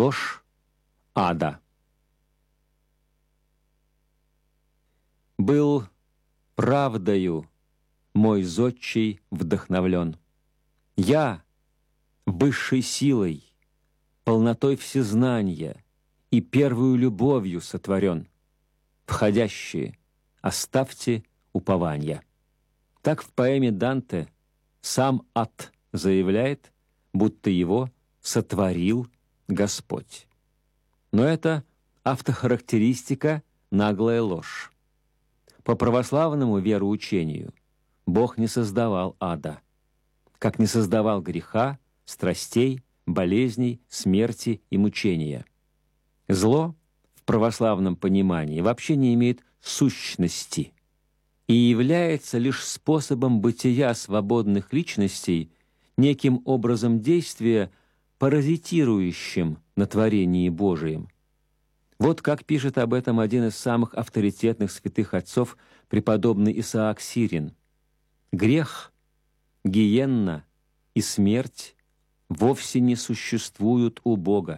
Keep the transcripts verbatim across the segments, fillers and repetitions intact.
Ложь ада. Был правдою мой зодчий вдохновлен. Я высшей силой, полнотой всезнания и первую любовью сотворен. Входящие, оставьте упования. Так в поэме Данте сам ад заявляет, будто его сотворил Господь. Но это автохарактеристика, наглая ложь. По православному вероучению Бог не создавал ада, как не создавал греха, страстей, болезней, смерти и мучения. Зло в православном понимании вообще не имеет сущности и является лишь способом бытия свободных личностей, неким образом действия, паразитирующим на творении Божием. Вот как пишет об этом один из самых авторитетных святых отцов, преподобный Исаак Сирин. «Грех, гиенна и смерть вовсе не существуют у Бога,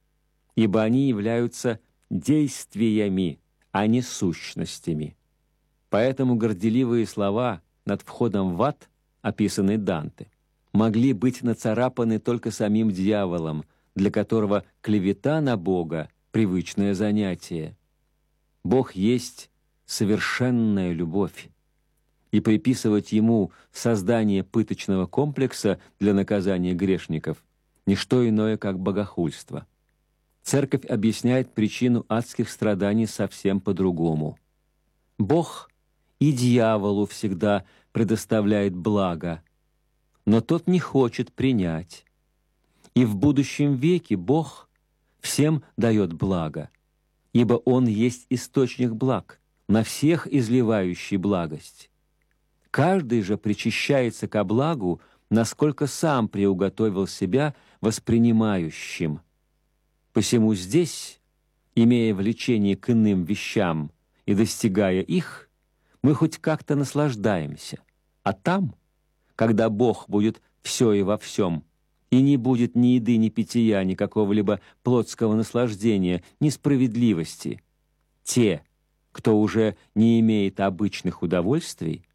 ибо они являются действиями, а не сущностями. Поэтому горделивые слова над входом в ад, описанные Данте, могли быть нацарапаны только самим дьяволом, для которого клевета на Бога — привычное занятие. Бог есть совершенная любовь, и приписывать Ему создание пыточного комплекса для наказания грешников — не что иное, как богохульство. Церковь объясняет причину адских страданий совсем по-другому. Бог и дьяволу всегда предоставляет благо, но тот не хочет принять. И в будущем веке Бог всем дает благо, ибо Он есть источник благ, на всех изливающий благость. Каждый же причащается ко благу, насколько сам приуготовил себя воспринимающим. Посему здесь, имея влечение к иным вещам и достигая их, мы хоть как-то наслаждаемся, а там, когда Бог будет все и во всем, и не будет ни еды, ни питья, ни какого-либо плотского наслаждения, ни справедливости, те, кто уже не имеет обычных удовольствий,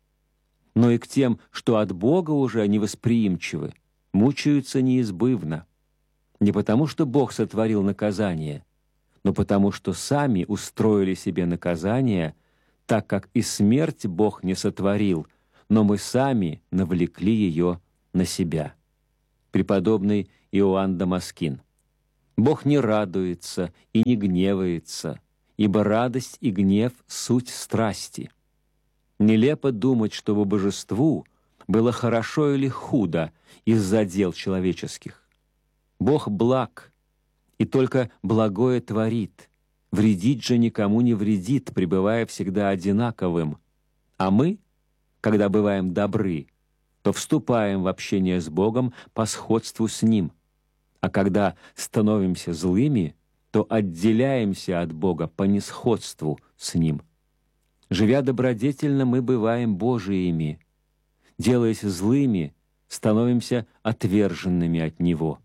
но и к тем, что от Бога уже невосприимчивы, мучаются неизбывно. Не потому, что Бог сотворил наказание, но потому, что сами устроили себе наказание, так как и смерть Бог не сотворил, но мы сами навлекли ее на себя. Преподобный Иоанн Дамаскин. Бог не радуется и не гневается, ибо радость и гнев — суть страсти. Нелепо думать, чтобы божеству было хорошо или худо из-за дел человеческих. Бог благ, и только благое творит, вредить же никому не вредит, пребывая всегда одинаковым. А мы, когда бываем добры, то вступаем в общение с Богом по сходству с Ним, а когда становимся злыми, то отделяемся от Бога по несходству с Ним. Живя добродетельно, мы бываем Божиими, делаясь злыми, становимся отверженными от Него.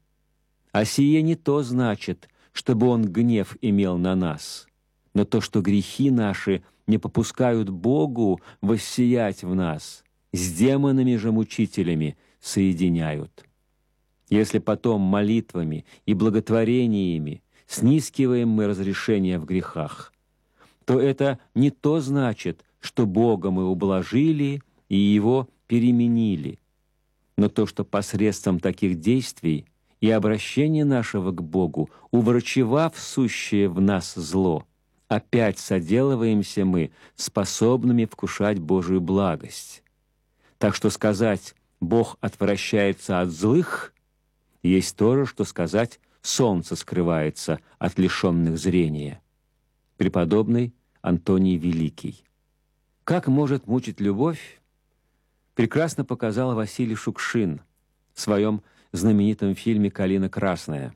А сие не то значит, чтобы Он гнев имел на нас, но то, что грехи наши не попускают Богу воссиять в нас, с демонами же мучителями соединяют. Если потом молитвами и благотворениями снискиваем мы разрешение в грехах, то это не то значит, что Бога мы ублажили и Его переменили, но то, что посредством таких действий и обращения нашего к Богу, уврачевав сущее в нас зло, опять соделываемся мы способными вкушать Божию благость. Так что сказать «Бог отвращается от злых» есть то же, что сказать «Солнце скрывается от лишенных зрения». Преподобный Антоний Великий. Как может мучить любовь, прекрасно показал Василий Шукшин в своем знаменитом фильме «Калина красная».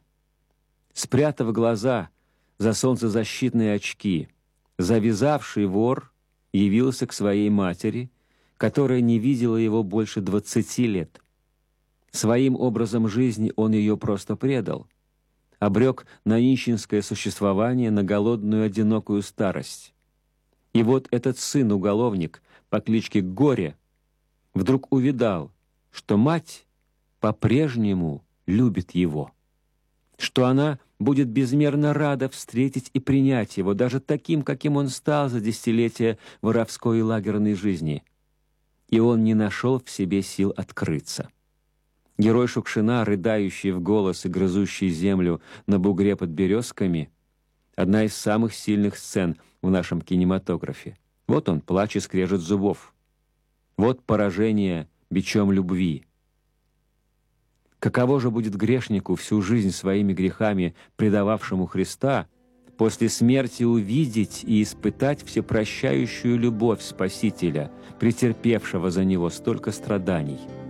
Спрятав глаза за солнцезащитные очки, завязавший вор явился к своей матери, которая не видела его больше двадцати лет. Своим образом жизни он ее просто предал, обрек на нищенское существование, на голодную одинокую старость. И вот этот сын-уголовник по кличке Горе вдруг увидал, что мать по-прежнему любит его, что она будет безмерно рада встретить и принять его, даже таким, каким он стал за десятилетия воровской и лагерной жизни. И он не нашел в себе сил открыться. Герой Шукшина, рыдающий в голос и грызущий землю на бугре под березками, одна из самых сильных сцен в нашем кинематографе. Вот он, плач и скрежет зубов. Вот поражение бичом любви. Каково же будет грешнику, всю жизнь своими грехами предававшему Христа, после смерти увидеть и испытать всепрощающую любовь Спасителя, претерпевшего за него столько страданий?